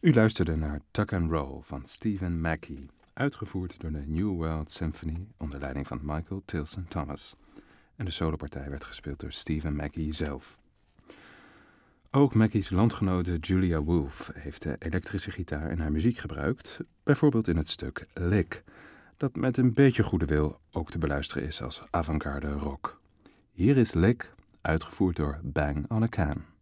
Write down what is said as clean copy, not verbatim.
U luisterde naar Tuck and Roll van Stephen Mackey, uitgevoerd door de New World Symphony onder leiding van Michael Tilson Thomas. En de solopartij werd gespeeld door Stephen Mackey zelf. Ook Mackey's landgenote Julia Wolf heeft de elektrische gitaar in haar muziek gebruikt, bijvoorbeeld in het stuk Lick, dat met een beetje goede wil ook te beluisteren is als avant-garde rock. Hier is Lick, uitgevoerd door Bang on a Can.